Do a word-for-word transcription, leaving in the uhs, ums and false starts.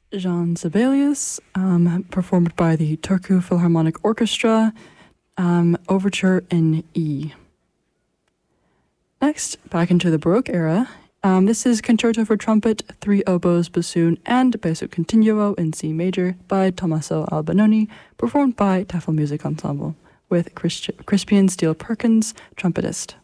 Jean Sibelius, um, performed by the Turku Philharmonic Orchestra, um, Overture in E. Next, back into the Baroque era. Um, this is Concerto for Trumpet, Three Oboes, Bassoon, and Basso Continuo in C major by Tommaso Albinoni, performed by Tafel Music Ensemble, with Christ- Crispian Steele Perkins, trumpetist.